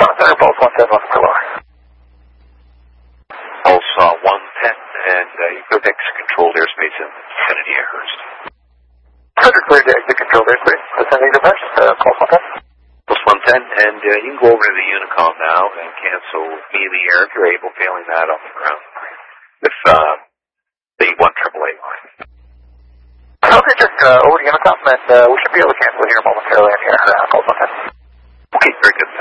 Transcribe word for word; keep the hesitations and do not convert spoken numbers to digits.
Command Center, Pulse one ten, welcome to Lower. Pulse uh, one ten, and uh, you go to exit controlled airspace in Kennedy Airhurst. Roger, clear to exit controlled airspace, descending to Vest, uh, Pulse one ten. Pulse one ten, and uh, you can go over to the Unicom now and cancel me in the air if you're able, failing that on the ground with uh, the one triple eight line. Okay, just uh, over to Unicom, and uh, we should be able to cancel here momentarily in the air, uh, Pulse one ten. Okay, very good.